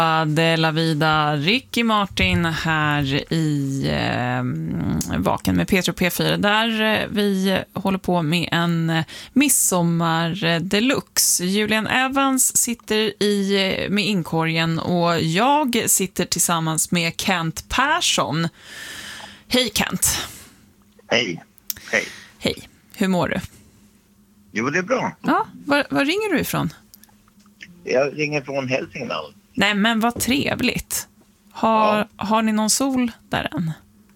De la vida, Ricky Martin här i Vaken med Petro P4 där vi håller på med en midsommar deluxe. Julian Evans sitter med inkorgen och jag sitter tillsammans med Kent Persson. Hej Kent. Hej. Hej. Hej. Hur mår du? Jo, det är bra. Ja, var ringer du ifrån? Jag ringer från Hälsingland. Nej, men vad trevligt. Har ni någon sol där än?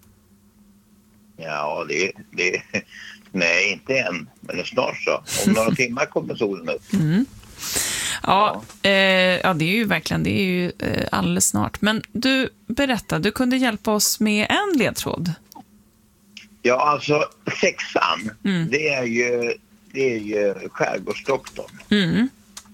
Ja, nej, inte än. Men snart så. Om några timmar kommer solen upp. Mm. Ja, det är ju verkligen, det är ju alldeles snart. Men du, berätta, du kunde hjälpa oss med en ledtråd. Ja, alltså 6:an, det är ju Skärgårdsdoktorn. Mm.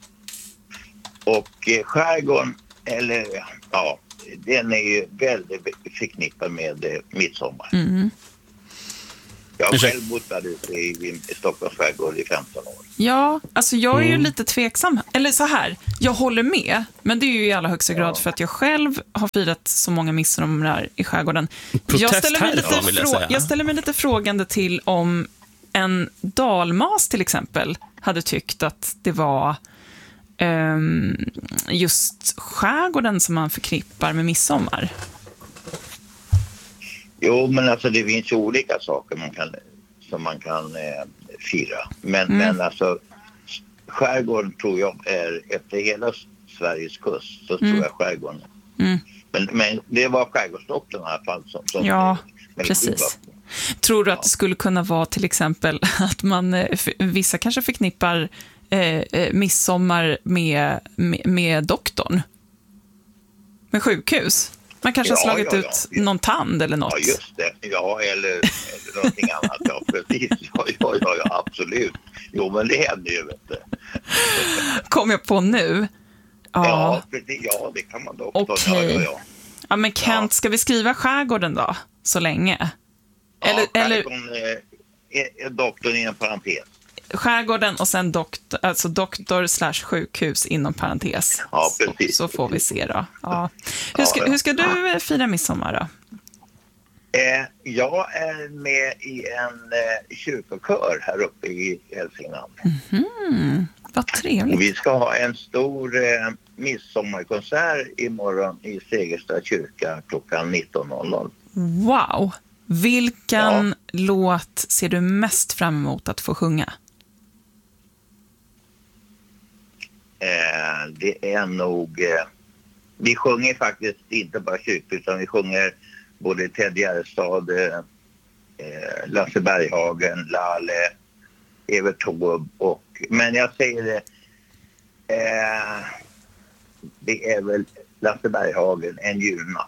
Och skärgården, den är ju väldigt förknippad med midsommar. Mm. Jag har själv bott där ute i Stockholms skärgård i 15 år. Ja, alltså jag är ju lite tveksam. Eller så här, jag håller med. Men det är ju i allra högsta grad för att jag själv har firat så många midsommar i skärgården. Jag ställer mig lite frågande till om en dalmas till exempel hade tyckt att det var just skärgården som man förknippar med midsommar. Jo, men alltså det finns ju olika saker som man kan fira. Men alltså skärgården tror jag är efter hela Sveriges kust, så tror jag skärgården. Men det var skärgårdsdoktorn i alla fall som ja, precis. Tror du att det skulle kunna vara till exempel att vissa kanske förknippar midsommar med doktorn? Med sjukhus? Man kanske har slagit ut någon tand eller något. Ja, just det. Ja, eller någonting annat. Ja, precis. Ja, absolut. Jo, men det händer ju, vet du. Kom jag på nu? Ja, precis. Ja, det kan man då också. Okej. Ja, men Kent, ska vi skriva skärgården då? Så länge? Eller doktorn i en parentes. Skärgården och sen doktor/sjukhus inom parentes. Ja, precis. Så får vi se då. Ja. Hur ska du fira midsommar då? Jag är med i en kyrkokör här uppe i Hälsingland. Vad trevligt. Och vi ska ha en stor midsommarkonsert imorgon i Segersta kyrka klockan 19:00. Wow! Vilken låt ser du mest fram emot att få sjunga? Det är nog... vi sjunger faktiskt inte bara kyrkor, utan vi sjunger både Ted Gärdestad, Lasse Berghagen, Lalle, Evert Taube men jag säger det, det är väl Lasse Berghagen, En julnatt.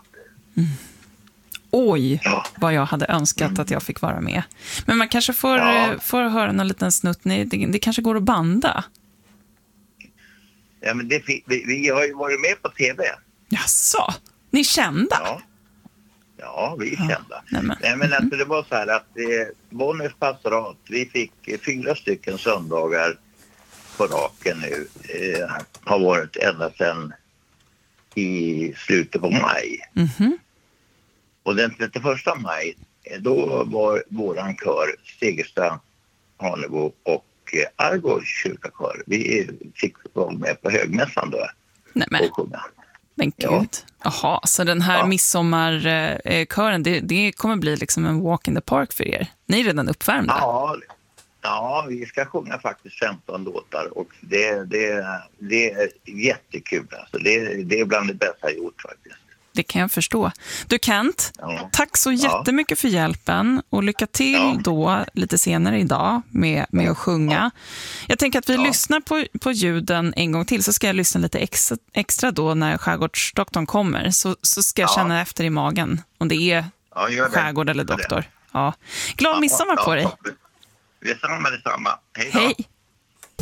Oj, vad jag hade önskat att jag fick vara med. Men man kanske får höra någon liten snutt. Det kanske går att banda. Ja, men vi har ju varit med på tv. Jaså? Ni är kända? Ja, vi är kända. Nej, men alltså, det var så här att Bonniers pastorat, vi fick 4 stycken söndagar på raken nu. Har varit ända sedan i slutet på maj. Och den 31 maj, då var våran kör Segersta, Hanebo och Argårds kyrkakör. Vi fick vara med på högmässan då. Nej, men gud. Jaha, så den här midsommarkören, det kommer bli liksom en walk in the park för er. Ni är redan uppvärmda. Ja, vi ska sjunga faktiskt 15 låtar och det är jättekul. Alltså. Det är bland det bästa jag gjort faktiskt. Det kan jag förstå. Du Kent, tack så jättemycket för hjälpen och lycka till då lite senare idag med att sjunga. Jag tänker att vi lyssnar på ljuden en gång till, så ska jag lyssna lite extra då när Skärgårdsdoktorn kommer. Så ska jag känna efter i magen om det är skärgård eller doktor. Ja. Glad midsommar på dig. Detsamma. Hej då. Hej.